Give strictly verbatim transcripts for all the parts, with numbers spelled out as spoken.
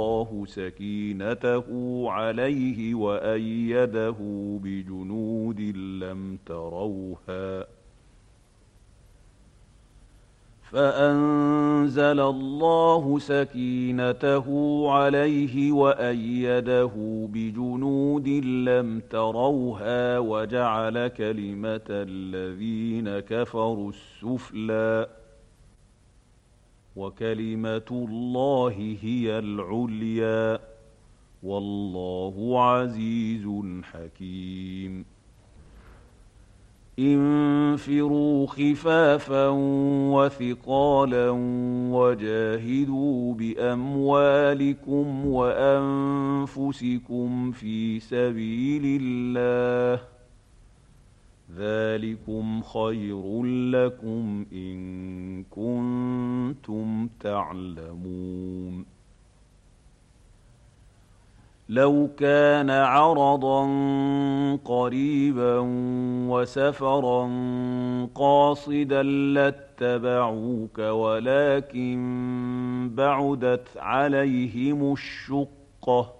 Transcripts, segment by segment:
الله سكينته عليه وأيده بجنود لم تروها فأنزل الله سكينته عليه وأيده بجنود لم تروها وجعل كلمة الذين كفروا السفلى وكلمة الله هي العليا والله عزيز حكيم. انفروا خفافا وثقالا وجاهدوا بأموالكم وأنفسكم في سبيل الله ذلكم خير لكم إن كنتم تعلمون. لو كان عرضا قريبا وسفرا قاصدا لاتبعوك ولكن بعدت عليهم الشقة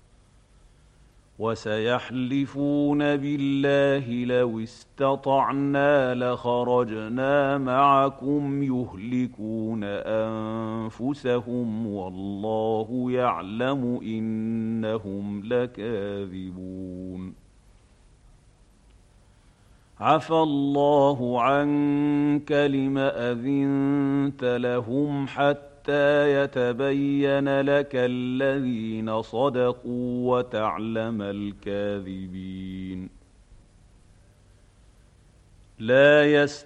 وسيحلفون بالله لو استطعنا لخرجنا معكم يهلكون أنفسهم والله يعلم إنهم لكاذبون. عفى الله عنك لم أذنت لهم حتى يتبين لك الذين صدقوا وتعلم الكاذبين. لا يست